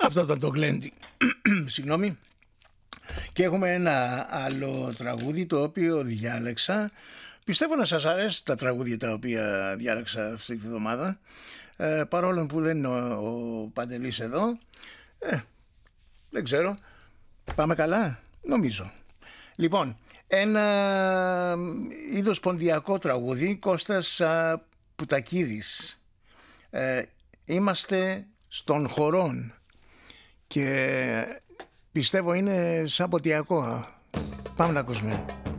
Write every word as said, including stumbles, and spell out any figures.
Αυτό ήταν το Γκλέντι. Συγγνώμη. Και έχουμε ένα άλλο τραγούδι το οποίο διάλεξα. Πιστεύω να σας αρέσει τα τραγούδια τα οποία διάλεξα αυτή τη βδομάδα, ε, παρόλο που δεν είναι ο, ο Παντελής εδώ. ε, Δεν ξέρω. Πάμε καλά? Νομίζω. Λοιπόν, ένα είδος ποντιακό τραγούδι, Κώστας α, Πουτακίδης. ε, Είμαστε στον χορόν και πιστεύω είναι σαν ποντιακό. Πάμε να ακούσουμε.